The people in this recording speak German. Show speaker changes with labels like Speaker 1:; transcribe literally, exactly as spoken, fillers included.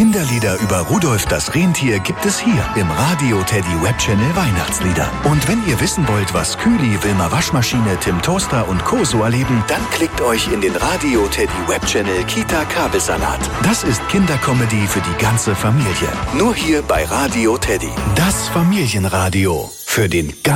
Speaker 1: Kinderlieder über Rudolf das Rentier gibt es hier im Radio Teddy Webchannel Weihnachtslieder. Und wenn ihr wissen wollt, was Kühli, Wilma Waschmaschine, Tim Toaster und Co. so erleben, dann klickt euch in den Radio Teddy Webchannel Kita Kabelsalat. Das ist Kindercomedy für die ganze Familie. Nur hier bei Radio Teddy. Das Familienradio für den ganzen